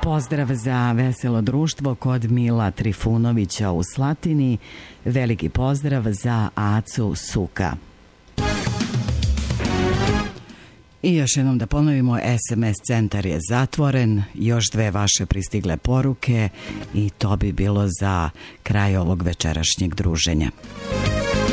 Pozdrav za veselo društvo kod Mila Trifunovića u Slatini. Veliki pozdrav za Acu Suka. I još jednom da ponovimo, SMS centar je zatvoren, još 2 vaše pristigle poruke i to bi bilo za kraj ovog večerašnjeg druženja.